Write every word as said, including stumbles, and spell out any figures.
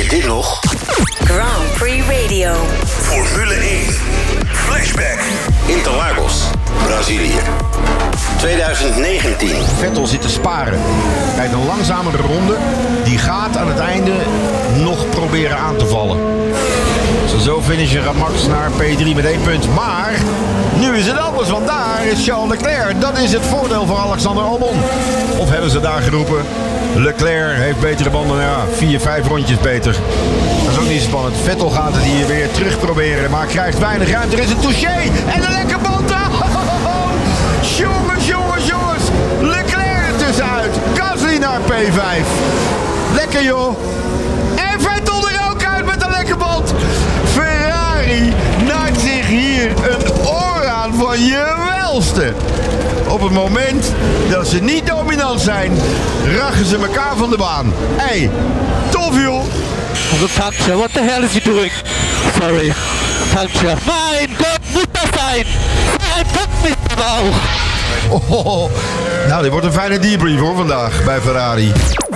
je dit nog? Grand Prix Radio. Formule één. Flashback. Interlagos, Brazilië. twintig negentien. Vettel zit te sparen. Rijdt een langzamere ronde. Die gaat aan het einde nog proberen aan te vallen. Als zo finishen gaat Max naar P drie met één punt. Maar nu is het anders, want daar is Charles Leclerc. Dat is het voordeel van Alexander Albon. Of hebben ze daar geroepen? Leclerc heeft betere banden. Ja, vier, vijf rondjes beter. Dat is ook niet spannend. Vettel gaat het hier weer terug proberen. Maar krijgt weinig ruimte. Er is een touché. En een lekker band. Jongens, jongens, jongens. Leclerc er tussenuit. Gasly naar P vijf. Lekker joh. En Vettel er ook uit met een lekker band. Ferrari naait zich hier een oor aan van je welste. Op het moment dat ze niet dominant zijn, rachen ze elkaar van de baan. Hé, hey, tof joh. Puncture, what the hell is he doing? Sorry. Puncture. Mein Gott, muss das sein? Ein Punkt mit dem Bauch. Oh, nou, dit wordt een fijne debrief hoor vandaag bij Ferrari.